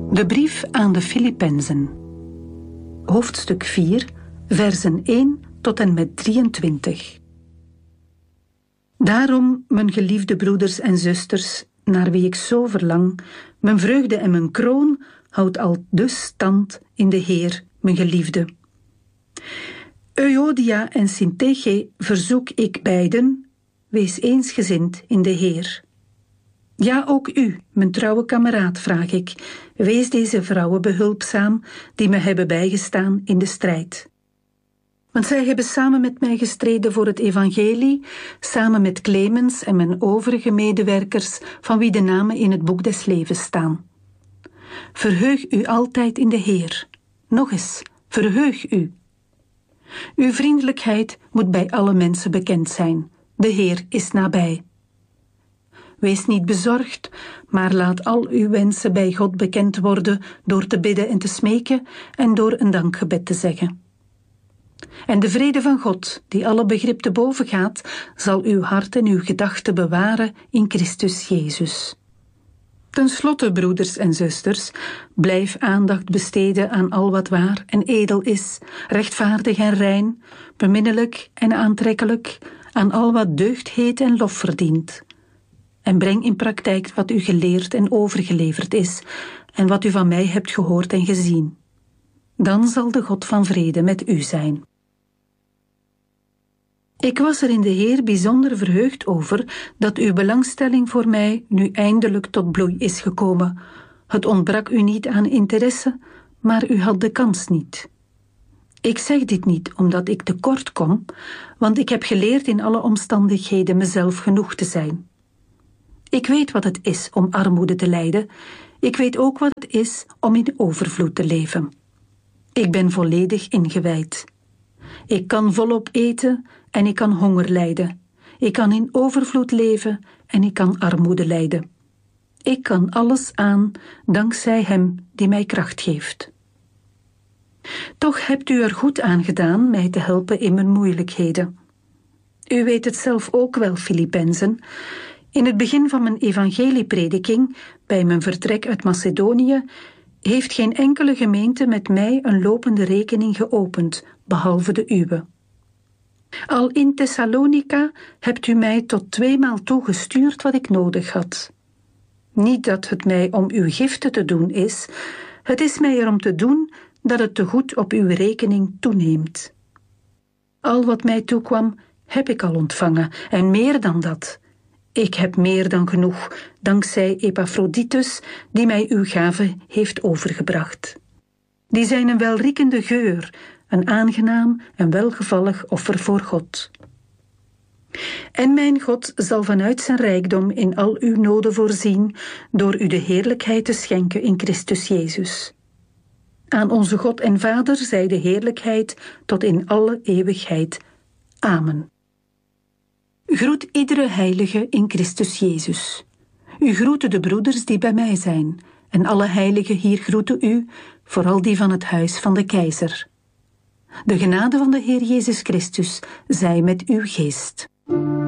De brief aan de Filippenzen. Hoofdstuk 4, versen 1 tot en met 23. Daarom, mijn geliefde broeders en zusters, naar wie ik zo verlang, mijn vreugde en mijn kroon, houdt al dus stand in de Heer, mijn geliefde. Euodia en Syntyche verzoek ik beiden, wees eensgezind in de Heer. Ja, ook u, mijn trouwe kameraad, vraag ik, wees deze vrouwen behulpzaam, die me hebben bijgestaan in de strijd. Want zij hebben samen met mij gestreden voor het evangelie, samen met Clemens en mijn overige medewerkers, van wie de namen in het boek des levens staan. Verheug u altijd in de Heer. Nog eens, verheug u. Uw vriendelijkheid moet bij alle mensen bekend zijn. De Heer is nabij. Wees niet bezorgd, maar laat al uw wensen bij God bekend worden door te bidden en te smeken en door een dankgebed te zeggen. En de vrede van God, die alle begrip te boven gaat, zal uw hart en uw gedachten bewaren in Christus Jezus. Ten slotte, broeders en zusters, blijf aandacht besteden aan al wat waar en edel is, rechtvaardig en rein, beminnelijk en aantrekkelijk, aan al wat deugd heet en lof verdient. En breng in praktijk wat u geleerd en overgeleverd is, en wat u van mij hebt gehoord en gezien. Dan zal de God van vrede met u zijn. Ik was er in de Heer bijzonder verheugd over dat uw belangstelling voor mij nu eindelijk tot bloei is gekomen. Het ontbrak u niet aan interesse, maar u had de kans niet. Ik zeg dit niet omdat ik tekort kom, want ik heb geleerd in alle omstandigheden mezelf genoeg te zijn. Ik weet wat het is om armoede te lijden. Ik weet ook wat het is om in overvloed te leven. Ik ben volledig ingewijd. Ik kan volop eten en ik kan honger lijden. Ik kan in overvloed leven en ik kan armoede lijden. Ik kan alles aan dankzij Hem die mij kracht geeft. Toch hebt u er goed aan gedaan mij te helpen in mijn moeilijkheden. U weet het zelf ook wel, Filippenzen. In het begin van mijn evangelieprediking, bij mijn vertrek uit Macedonië, heeft geen enkele gemeente met mij een lopende rekening geopend, behalve de uwe. Al in Thessalonica hebt u mij tot 2 maal toegestuurd wat ik nodig had. Niet dat het mij om uw giften te doen is, het is mij erom te doen dat het tegoed op uw rekening toeneemt. Al wat mij toekwam, heb ik al ontvangen, en meer dan dat. Ik heb meer dan genoeg, dankzij Epaphroditus, die mij uw gave heeft overgebracht. Die zijn een welriekende geur, een aangenaam en welgevallig offer voor God. En mijn God zal vanuit zijn rijkdom in al uw noden voorzien, door u de heerlijkheid te schenken in Christus Jezus. Aan onze God en Vader zij de heerlijkheid tot in alle eeuwigheid. Amen. Groet iedere heilige in Christus Jezus. U groeten de broeders die bij mij zijn, en alle heiligen hier groeten u, vooral die van het huis van de keizer. De genade van de Heer Jezus Christus zij met uw geest.